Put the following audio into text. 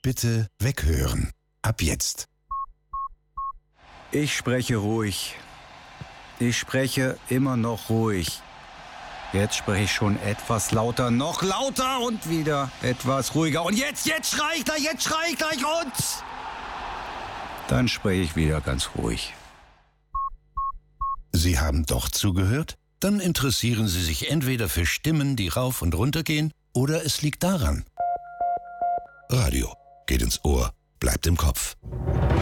bitte weghören. Ab jetzt. Ich spreche ruhig. Ich spreche immer noch ruhig. Jetzt spreche ich schon etwas lauter, noch lauter und wieder etwas ruhiger. Und jetzt schrei ich gleich und... Dann spreche ich wieder ganz ruhig. Sie haben doch zugehört? Dann interessieren Sie sich entweder für Stimmen, die rauf und runter gehen, oder es liegt daran. Radio geht ins Ohr, bleibt im Kopf.